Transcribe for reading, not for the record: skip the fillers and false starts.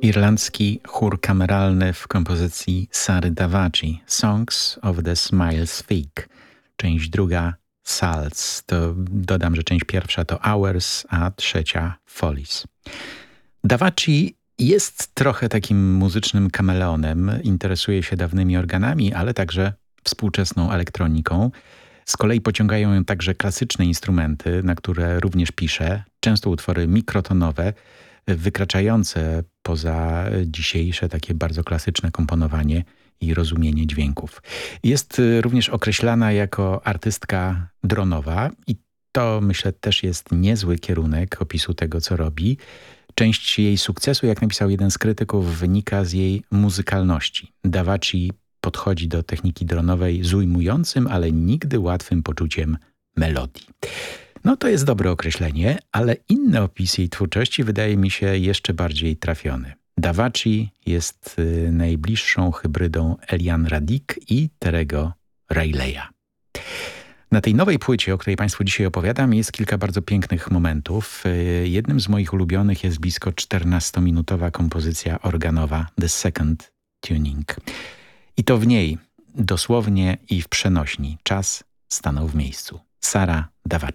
Irlandzki chór kameralny w kompozycji Sary Davaci, Songs of the Smile Speak, część druga Salts. To dodam, że część pierwsza to Hours, a trzecia Follies. Davaci jest trochę takim muzycznym kameleonem, interesuje się dawnymi organami, ale także współczesną elektroniką. Z kolei pociągają ją także klasyczne instrumenty, na które również pisze, często utwory mikrotonowe, wykraczające poza dzisiejsze takie bardzo klasyczne komponowanie i rozumienie dźwięków. Jest również określana jako artystka dronowa i to, myślę, też jest niezły kierunek opisu tego, co robi. Część jej sukcesu, jak napisał jeden z krytyków, wynika z jej muzykalności. Davaci podchodzi do techniki dronowej z ujmującym, ale nigdy łatwym poczuciem melodii. No to jest dobre określenie, ale inny opis jej twórczości wydaje mi się jeszcze bardziej trafiony. Davaci jest najbliższą hybrydą Eliane Radic i Terry'ego Rayleigha. Na tej nowej płycie, o której Państwu dzisiaj opowiadam, jest kilka bardzo pięknych momentów. Jednym z moich ulubionych jest blisko 14-minutowa kompozycja organowa The Second Tuning. I to w niej, dosłownie i w przenośni, czas stanął w miejscu. Sara Davaci.